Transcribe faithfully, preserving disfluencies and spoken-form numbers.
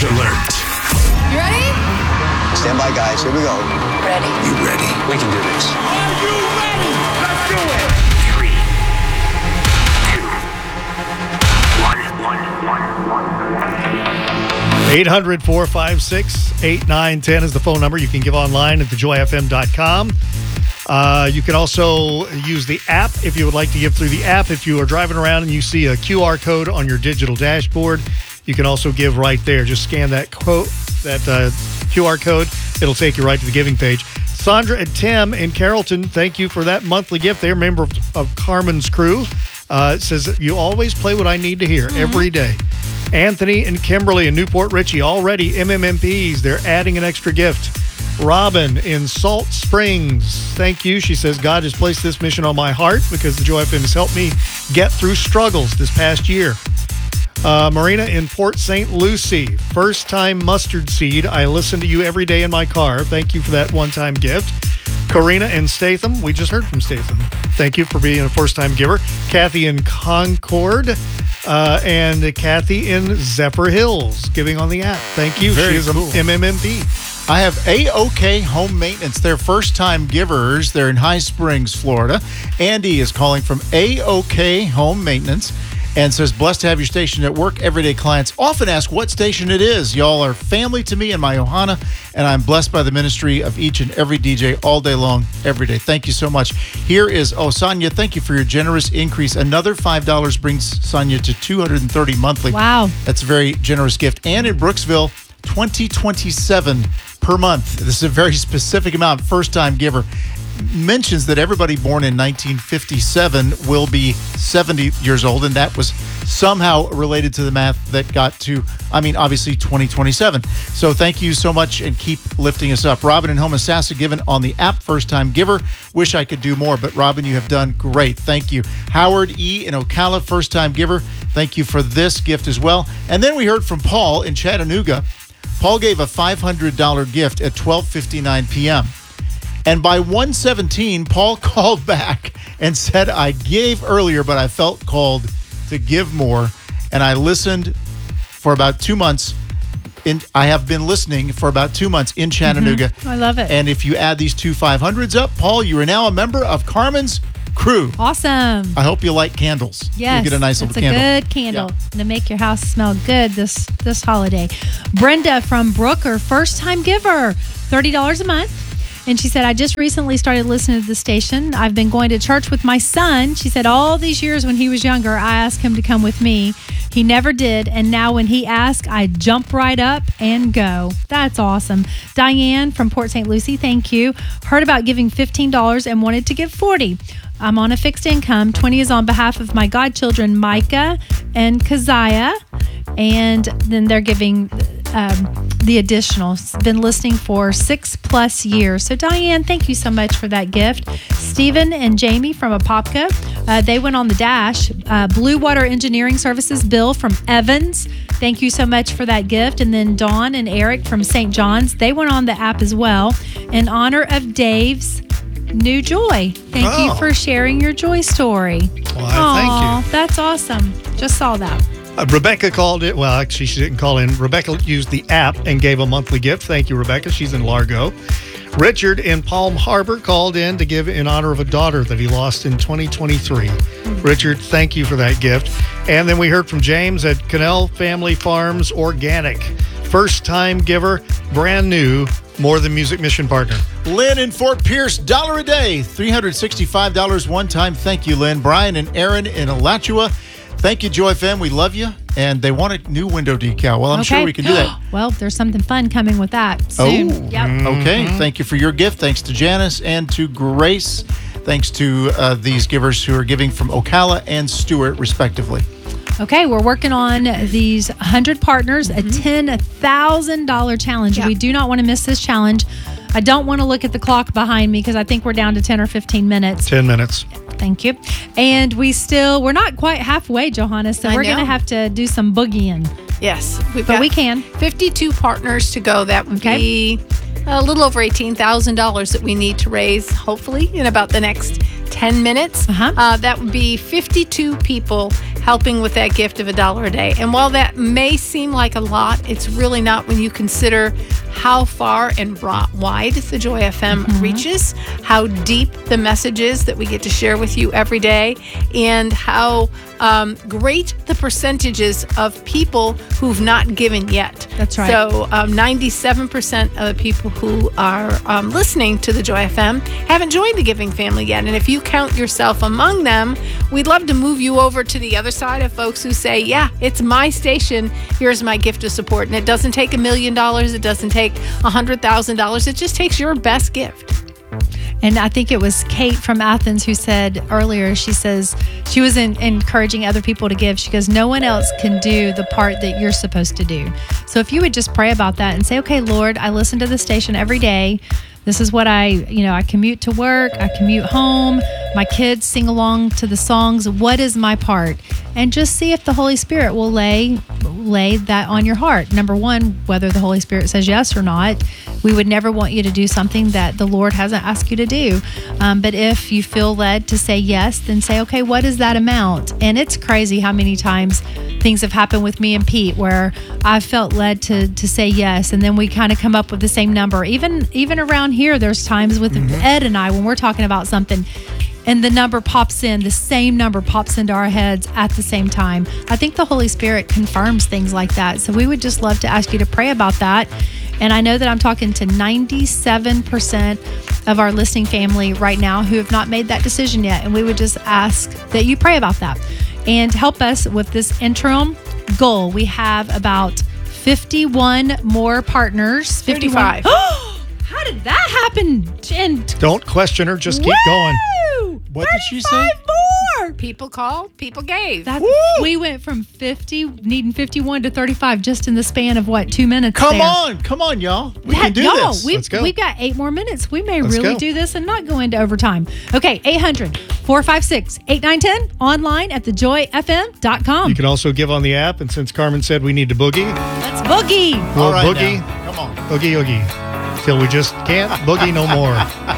Launch alert. You ready? Stand by, guys. Here we go. Ready. You ready? We can do this. Are you ready? Let's do it. Three, two, one, one, one, one. eight hundred, four five six, eight nine one zero is the phone number. You can give online at the joy f m dot com. Uh, you can also use the app if you would like to give through the app. If you are driving around and you see a Q R code on your digital dashboard, you can also give right there. Just scan that quote, that uh, Q R code. It'll take you right to the giving page. Sandra and Tim in Carrollton, thank you for that monthly gift. They're a member of, of Carmen's crew. Uh, it says, you always play what I need to hear mm-hmm. every day. Anthony and Kimberly in Newport Richie, already M M M Ps. They're adding an extra gift. Robin in Salt Springs, thank you. She says, God has placed this mission on my heart because the Joy F M has helped me get through struggles this past year. Uh, Marina in Port Saint Lucie, first time mustard seed. I listen to you every day in my car. Thank you for that one-time gift. Karina in Statham, we just heard from Statham. Thank you for being a first-time giver. Kathy in Concord, uh, and Kathy in Zephyr Hills, giving on the app. Thank you. Very she is cool. an M M M P. I have A-OK Home Maintenance. They're first-time givers. They're in High Springs, Florida. Andy is calling from A-OK Home Maintenance and says, blessed to have your station at work. Everyday clients often ask what station it is. Y'all are family to me and my Ohana, and I'm blessed by the ministry of each and every D J all day long, every day. Thank you so much. Here is, oh, Sonia, thank you for your generous increase. Another five dollars brings Sonia to two hundred thirty monthly. Wow. That's a very generous gift. And in Brooksville, twenty twenty-seven per month. This is a very specific amount. First-time giver. Mentions that everybody born in nineteen fifty-seven will be seventy years old, and that was somehow related to the math that got to, I mean, obviously twenty twenty-seven. So thank you so much, and keep lifting us up. Robin in Homosassa, given on the app, first-time giver. Wish I could do more, but Robin, you have done great. Thank you. Howard E. in Ocala, first-time giver. Thank you for this gift as well. And then we heard from Paul in Chattanooga. Paul gave a five hundred dollars gift at twelve fifty-nine p.m. And by one seventeen, Paul called back and said, I gave earlier, but I felt called to give more. And I listened for about two months. In, I have been listening for about two months in Chattanooga. Mm-hmm. I love it. And if you add these two five hundreds up, Paul, you are now a member of Carmen's crew. Awesome. I hope you like candles. Yes. You'll get a nice little it's a candle. good candle Yeah. to make your house smell good this, this holiday. Brenda from Brooker, first-time giver, thirty dollars a month. And she said, I just recently started listening to the station. I've been going to church with my son. She said, all these years when he was younger, I asked him to come with me. He never did. And now when he asks, I jump right up and go. That's awesome. Diane from Port Saint Lucie, thank you. Heard about giving fifteen dollars and wanted to give forty dollars. I'm on a fixed income. twenty is on behalf of my godchildren, Micah and Keziah. And then they're giving um, the additional. Been listening for six plus years. So Diane, thank you so much for that gift. Stephen and Jamie from Apopka, uh, they went on the dash. Uh, Blue Water Engineering Services, Bill from Evans, thank you so much for that gift. And then Dawn and Eric from Saint John's, they went on the app as well in honor of Dave's new joy. Thank Oh. you for sharing your joy story. Well, Aw, thank you. That's awesome. Just saw that. Uh, Rebecca called it. Well, actually, she didn't call in. Rebecca used the app and gave a monthly gift. Thank you, Rebecca. She's in Largo. Richard in Palm Harbor called in to give in honor of a daughter that he lost in twenty twenty-three. Mm-hmm. Richard, thank you for that gift. And then we heard from James at Cannell Family Farms Organic. First-time giver, brand new, More Than Music mission partner. Lynn in Fort Pierce, dollar a day, three hundred sixty-five dollars one time. Thank you, Lynn. Brian and Aaron in Alachua. Thank you, Joy Fam. We love you. And they want a new window decal. Well, I'm Okay. sure we can do that. Well, there's something fun coming with that soon. Oh, Yep. okay. Thank you for your gift. Thanks to Janice and to Grace. Thanks to uh, these givers who are giving from Ocala and Stewart, respectively. Okay, we're working on these one hundred partners, a ten thousand dollars challenge. Yep. We do not want to miss this challenge. I don't want to look at the clock behind me because I think we're down to ten or fifteen minutes. ten minutes. Thank you. And we still, we're not quite halfway, Johanna, so I we're going to know. have to do some boogieing. Yes. We've But got we can. fifty-two partners to go. That would Okay. be a little over eighteen thousand dollars that we need to raise, hopefully, in about the next ten minutes. Uh-huh. Uh, that would be fifty-two people helping with that gift of a dollar a day. And while that may seem like a lot, it's really not when you consider how far and bro- wide the Joy F M Mm-hmm. reaches, how deep the message is that we get to share with you every day, and how um, great the percentages of people who've not given yet. That's right. So um, ninety-seven percent of the people who are um, listening to the Joy F M haven't joined the giving family yet. And if you count yourself among them, we'd love to move you over to the other side of folks who say, yeah, it's my station. Here's my gift of support. And it doesn't take a million dollars. It doesn't take a hundred thousand dollars. It just takes your best gift. And I think it was Kate from Athens who said earlier, she says, she was in, encouraging other people to give. She goes, no one else can do the part that you're supposed to do. So if you would just pray about that and say, okay, Lord, I listen to the station every day. This is what I, you know, I commute to work, I commute home, my kids sing along to the songs. What is my part? And just see if the Holy Spirit will lay lay that on your heart. Number one, whether the Holy Spirit says yes or not. We would never want you to do something that the Lord hasn't asked you to do. Um, but if you feel led to say yes, then say, okay, what is that amount? And it's crazy how many times things have happened with me and Pete where I felt led to to say yes, and then we kind of come up with the same number. Even even around here, there's times with Ed and I when we're talking about something, and the number pops in, the same number pops into our heads at the same time. I think the Holy Spirit confirms things like that. So we would just love to ask you to pray about that. And I know that I'm talking to ninety-seven percent of our listening family right now who have not made that decision yet. And we would just ask that you pray about that and help us with this interim goal. We have about fifty-one more partners. fifty-five. How did that happen? And Don't question her. Just keep going. What did she say? Five more. People called, people gave. That's, we went from fifty, needing fifty-one to thirty-five just in the span of what, two minutes? Come there. on, come on, y'all. We That- can do y'all, this. We've, Let's go. we've got eight more minutes. We may Let's really go. do this and not go into overtime. Okay, eight hundred, four five six, eight nine one zero, online at the joy f m dot com. You can also give on the app. And since Carmen said we need to boogie, Let's boogie. we'll All right, boogie, now. Come on. boogie, oogie. Till we just can't boogie no more.